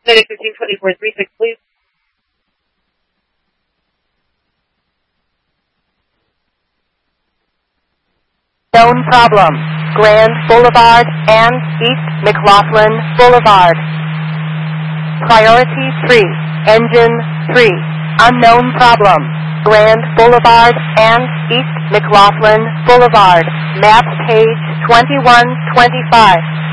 Medic 152436, please. Known problem. Grand Boulevard and East McLaughlin Boulevard. Priority 3. Engine 3. Unknown problem. Grand Boulevard and East McLaughlin Boulevard. Map page 2125.